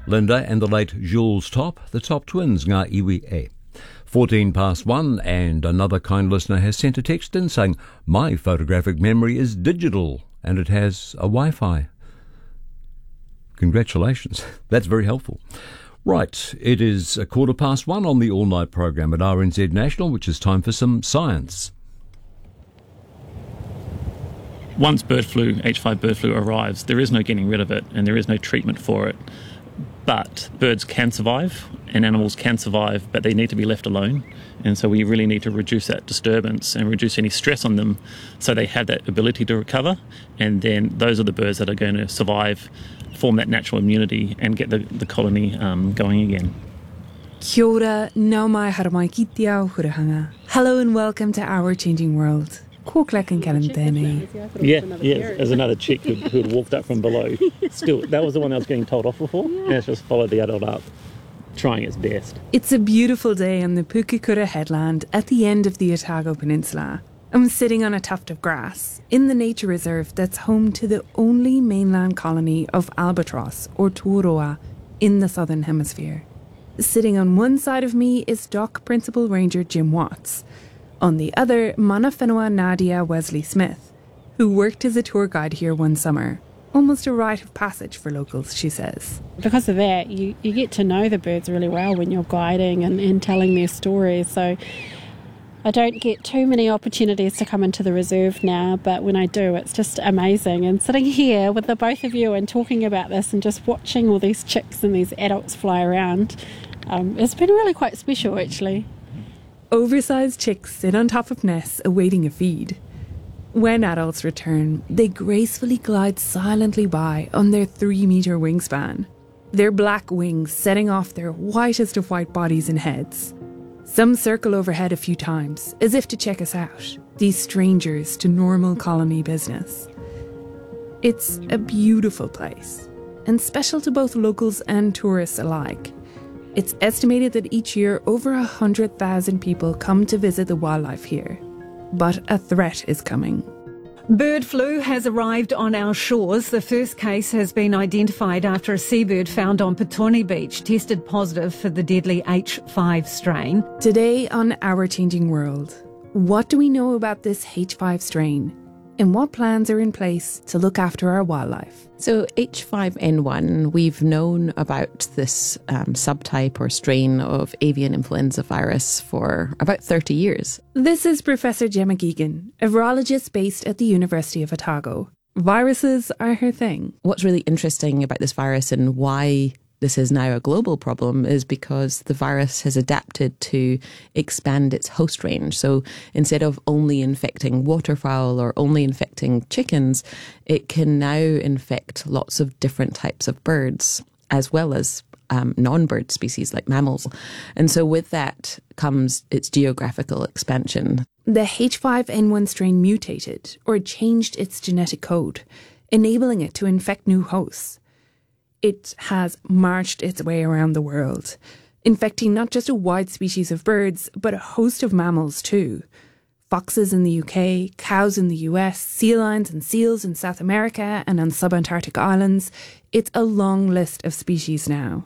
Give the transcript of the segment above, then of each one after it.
Linda and the late Jules Top, the Top twins, ngā iwi e. 1:14, and another kind listener has sent a text in saying, my photographic memory is digital and it has a Wi-Fi. Congratulations. That's very helpful. Right, it is 1:15 on the all-night program at RNZ National, which is time for some science. Once bird flu, H5 bird flu arrives, there is no getting rid of it and there is no treatment for it. But birds can survive and animals can survive, but they need to be left alone. And so we really need to reduce that disturbance and reduce any stress on them so they have that ability to recover. And then those are the birds that are going to survive, form that natural immunity and get the colony going again. Kia ora, nau mai haramai ki te ao hurahanga. Hello and welcome to Our Changing World. Kōklek and Kalantene. Yeah, there's another chick who had walked up from below. Still, that was the one I was getting told off before, and it's just followed the adult up, trying its best. It's a beautiful day on the Pukekura headland at the end of the Otago Peninsula. I'm sitting on a tuft of grass in the nature reserve that's home to the only mainland colony of albatross, or tuaroa, in the southern hemisphere. Sitting on one side of me is Dock Principal Ranger Jim Watts. On the other, Mana Whenua Nadia Wesley Smith, who worked as a tour guide here one summer. Almost a rite of passage for locals, she says. Because of that, you get to know the birds really well when you're guiding and telling their stories. So I don't get too many opportunities to come into the reserve now, but when I do, it's just amazing. And sitting here with the both of you and talking about this and just watching all these chicks and these adults fly around, it's been really quite special, actually. Oversized chicks sit on top of nests awaiting a feed. When adults return, they gracefully glide silently by on their 3-metre wingspan, their black wings setting off their whitest of white bodies and heads. Some circle overhead a few times, as if to check us out, these strangers to normal colony business. It's a beautiful place, and special to both locals and tourists alike. It's estimated that each year over 100,000 people come to visit the wildlife here. But a threat is coming. Bird flu has arrived on our shores. The first case has been identified after a seabird found on Petone Beach tested positive for the deadly H5 strain. Today on Our Changing World, what do we know about this H5 strain? And what plans are in place to look after our wildlife? So H5N1, we've known about this subtype or strain of avian influenza virus for about 30 years. This is Professor Gemma Geoghegan, a virologist based at the University of Otago. Viruses are her thing. What's really interesting about this virus and why this is now a global problem is because the virus has adapted to expand its host range. So instead of only infecting waterfowl or only infecting chickens, it can now infect lots of different types of birds, as well as non-bird species like mammals. And so with that comes its geographical expansion. The H5N1 strain mutated or changed its genetic code, enabling it to infect new hosts. It has marched its way around the world, infecting not just a wide species of birds, but a host of mammals too. Foxes in the UK, cows in the US, sea lions and seals in South America and on subantarctic islands. It's a long list of species now.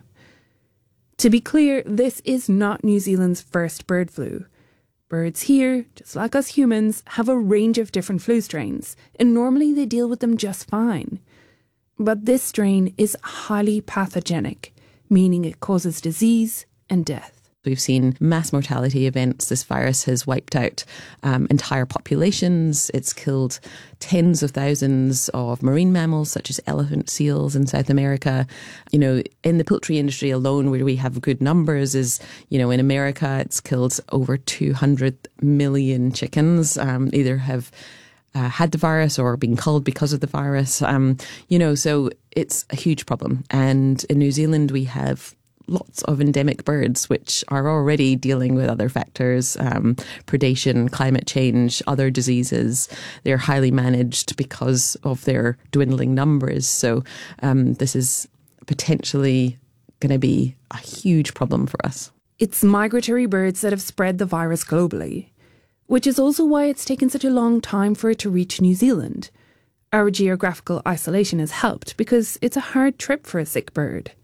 To be clear, this is not New Zealand's first bird flu. Birds here, just like us humans, have a range of different flu strains, and normally they deal with them just fine. But this strain is highly pathogenic, meaning it causes disease and death. We've seen mass mortality events. This virus has wiped out entire populations. It's killed tens of thousands of marine mammals, such as elephant seals in South America. You know, in the poultry industry alone, where we have good numbers, is, you know, in America, it's killed over 200 million chickens, either have had the virus or been culled because of the virus. So it's a huge problem. And in New Zealand, we have lots of endemic birds which are already dealing with other factors, predation, climate change, other diseases. They're highly managed because of their dwindling numbers. So this is potentially going to be a huge problem for us. It's migratory birds that have spread the virus globally, which is also why it's taken such a long time for it to reach New Zealand. Our geographical isolation has helped because it's a hard trip for a sick bird.